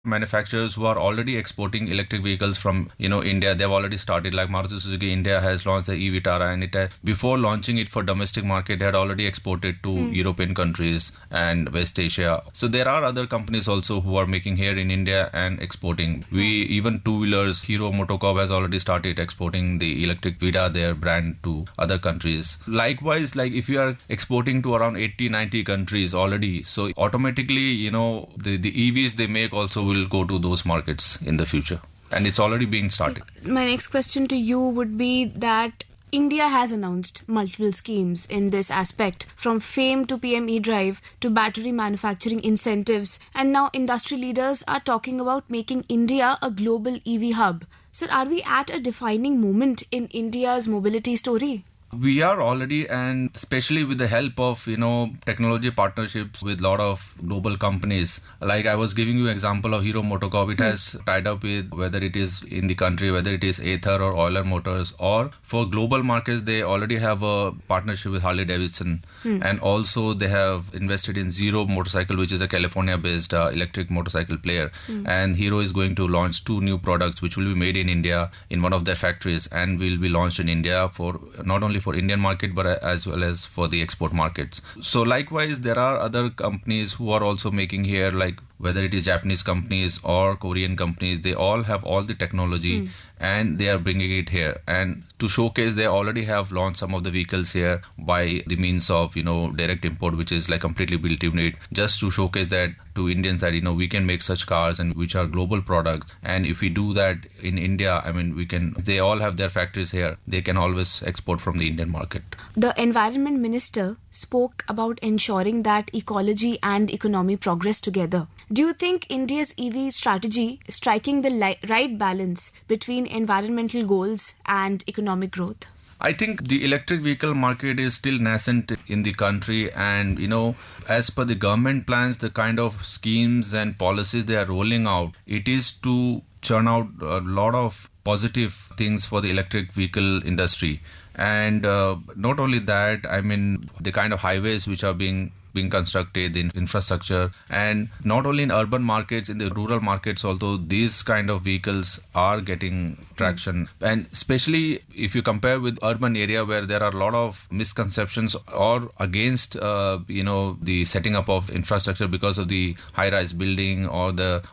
manufacturers who are already exporting electric vehicles from India. They've already started, like Maruti Suzuki India has launched the e-Vitara, and before launching it for domestic market, they had already exported to European countries and West Asia. So there are other companies also who are making here in India and exporting. Even two-wheelers, Hero MotoCorp has already started exporting the electric Vida, their brand, to other countries. Likewise, like if you are exporting to around 80-90 countries already, so automatically the EVs they make also will go to those markets in the future, and it's already being started. My next question to you would be that India has announced multiple schemes in this aspect, from FAME to PM E-Drive to battery manufacturing incentives, and now industry leaders are talking about making India a global EV hub. Sir, are we at a defining moment in India's mobility story? We are already, and especially with the help of technology partnerships with a lot of global companies. Like I was giving you example of Hero MotoCorp. It has tied up with, whether it is in the country, whether it is Ather or Euler Motors, or for global markets they already have a partnership with Harley Davidson, and also they have invested in Zero Motorcycle, which is a California based electric motorcycle player, and Hero is going to launch 2 new products which will be made in India in one of their factories and will be launched in India for not only for Indian market but as well as for the export markets. So likewise, there are other companies who are also making here, like whether it is Japanese companies or Korean companies, they all have all the technology and they are bringing it here. And to showcase, they already have launched some of the vehicles here by the means of direct import, which is like completely built unit, just to showcase that to Indians that we can make such cars and which are global products. And if we do that in India, they all have their factories here, they can always export from the Indian market. The Environment Minister spoke about ensuring that ecology and economy progress together. Do you think India's EV strategy is striking the right balance between environmental goals and economic growth? I think the electric vehicle market is still nascent in the country, and as per the government plans, the kind of schemes and policies they are rolling out, it is to churn out a lot of positive things for the electric vehicle industry. And not only that, the kind of highways which are being constructed, in infrastructure, and not only in urban markets, in the rural markets also, these kind of vehicles are getting traction. And especially if you compare with urban area where there are a lot of misconceptions or against the setting up of infrastructure because of the high-rise building or the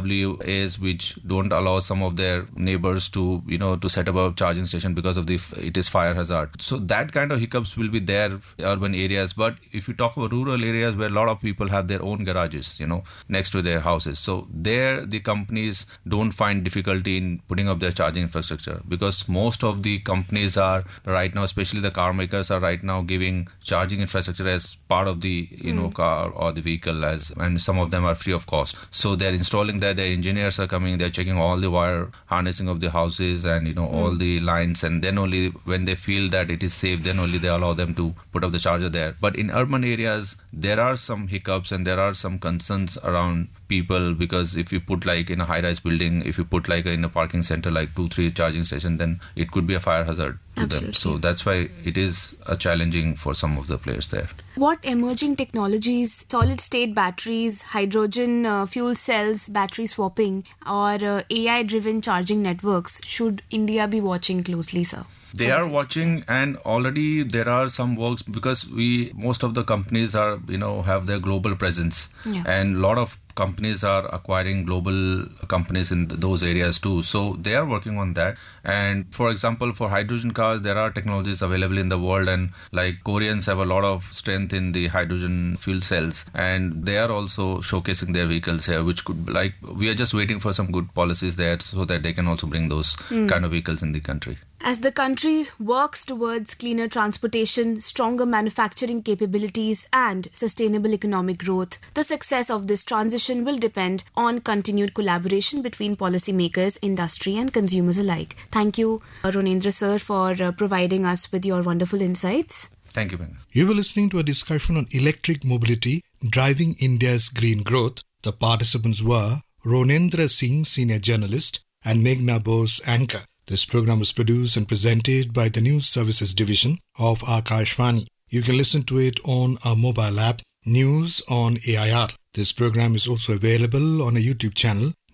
RWAs which don't allow some of their neighbors to to set up a charging station because of it is fire hazard. So that kind of hiccups will be there urban areas. But if you talk about rural areas where a lot of people have their own garages next to their houses, so there the companies don't find difficulty in putting up their charging infrastructure, because most of the companies are right now, especially the car makers, are right now giving charging infrastructure as part of the car or the vehicle, and some of them are free of cost. So they're installing that, their engineers are coming, they're checking all the wire harnessing of the houses and all the lines, and then only when they feel that it is safe, then only they allow them to put up the charger there. But in urban areas there are some hiccups and there are some concerns around people, because if you put like in a high-rise building, if you put like in a parking center like 2-3 charging stations, then it could be a fire hazard to them. So that's why it is challenging for some of the players there. What emerging technologies, solid-state batteries, hydrogen fuel cells, battery swapping, or AI-driven charging networks should India be watching closely, sir? They are watching, and already there are some works, because most of the companies are have their global presence, and a lot of companies are acquiring global companies in those areas too. So they are working on that. And for example, for hydrogen cars, there are technologies available in the world, and like Koreans have a lot of strength in the hydrogen fuel cells, and they are also showcasing their vehicles here, which could, like, we are just waiting for some good policies there so that they can also bring those kind of vehicles in the country. As the country works towards cleaner transportation, stronger manufacturing capabilities, and sustainable economic growth, the success of this transition will depend on continued collaboration between policymakers, industry, and consumers alike. Thank you, Ronendra sir, for providing us with your wonderful insights. Thank you, Ben. You were listening to a discussion on electric mobility driving India's green growth. The participants were Ronendra Singh, senior journalist, and Meghna Bose, anchor. This program was produced and presented by the News Services Division of Akashvani. You can listen to it on our mobile app, News on AIR. This program is also available on a YouTube channel,